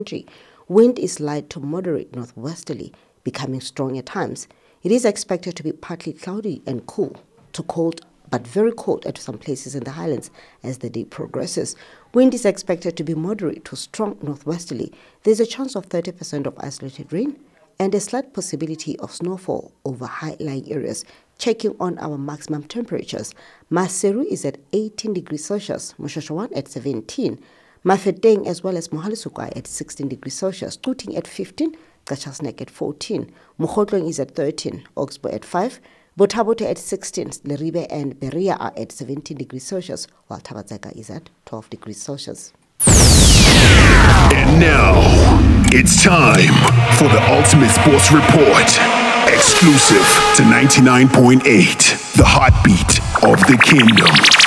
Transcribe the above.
Wind is light to moderate northwesterly, becoming strong at times. It is expected to be partly cloudy and cool to cold, but very cold at some places in the highlands as the day progresses. Wind is expected to be moderate to strong northwesterly. There's a chance of 30% of isolated rain and a slight possibility of snowfall over high-lying areas. Checking on our maximum temperatures, Maseru is at 18 degrees Celsius, Moshashawan at 17, Mafeteng as well as Mohalesuka at 16 degrees Celsius, Tuting at 15, Gachasnek at 14, Mokhotlong is at 13, Oxbow at 5, Botabote at 16, Leribe and Beria are at 17 degrees Celsius, while Tabatseka is at 12 degrees Celsius. And now, it's time for the Ultimate Sports Report. Exclusive to 99.8, the heartbeat of the kingdom.